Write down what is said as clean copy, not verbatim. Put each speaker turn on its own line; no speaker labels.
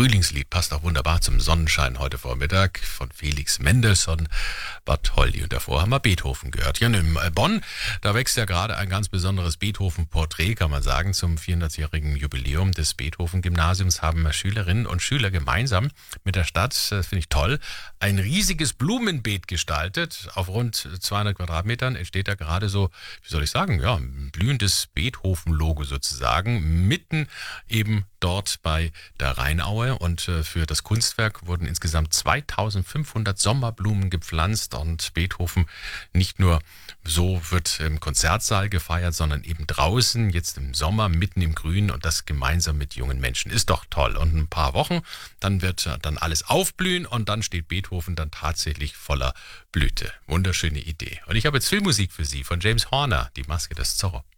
Frühlingslied, passt auch wunderbar zum Sonnenschein heute Vormittag von Felix Mendelssohn, Bartholdy. Und davor haben wir Beethoven gehört. Hier in Bonn, da wächst ja gerade ein ganz besonderes Beethoven-Porträt, kann man sagen. Zum 400-jährigen Jubiläum des Beethoven-Gymnasiums haben Schülerinnen und Schüler gemeinsam mit der Stadt, das finde ich toll, ein riesiges Blumenbeet gestaltet. Auf rund 200 Quadratmetern entsteht da gerade so, wie soll ich sagen, ja, ein blühendes Beethoven-Logo sozusagen, mitten eben dort bei der Rheinaue. Und für das Kunstwerk wurden insgesamt 2500 Sommerblumen gepflanzt. Und Beethoven nicht nur so wird im Konzertsaal gefeiert, sondern eben draußen, jetzt im Sommer, mitten im Grün, und das gemeinsam mit jungen Menschen. Ist doch toll. Und in ein paar Wochen, dann wird dann alles aufblühen und dann steht Beethoven dann tatsächlich voller Blüte. Wunderschöne Idee. Und ich habe jetzt Filmmusik für Sie von James Horner, Die Maske des Zorro.